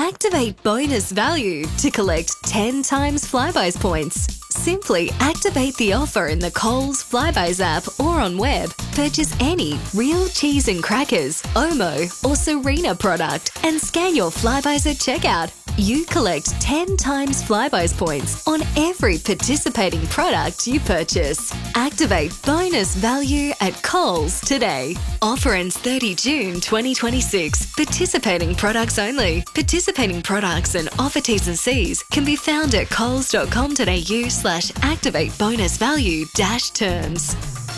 Activate bonus value to collect 10 times Flybuys points. Simply activate the offer in the Coles Flybuys app or on web. Purchase any real cheese and crackers, Omo or Serena product and scan your Flybuys at checkout. You collect 10 times Flybuys points on every participating product you purchase. Activate bonus value at Coles today. Offer ends 30 June 2026. Participating products only. Participating products and offer T's and C's can be found at coles.com.au/activate bonus value -terms.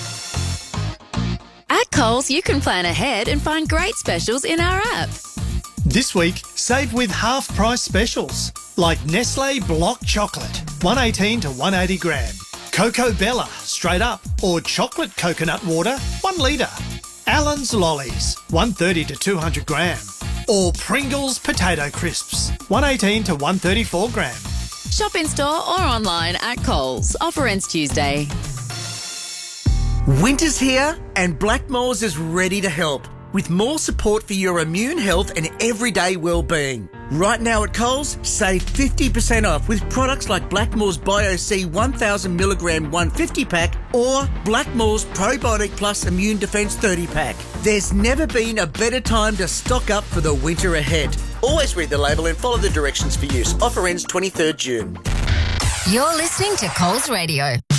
At Coles, you can plan ahead and find great specials in our app. This week, save with half-price specials like Nestle Block Chocolate, 118 to 180 gram. Coco Bella, straight up, or chocolate coconut water, 1 litre. Allen's Lollies, 130 to 200 gram. Or Pringles Potato Crisps, 118 to 134 gram. Shop in store or online at Coles. Offer ends Tuesday. Winter's here and Blackmores is ready to help with more support for your immune health and everyday well-being. Right now at Coles, save 50% off with products like Blackmores Bio-C 1000mg 150-pack or Blackmores Probiotic Plus Immune Defence 30-pack. There's never been a better time to stock up for the winter ahead. Always read the label and follow the directions for use. Offer ends 23rd June. You're listening to Coles Radio.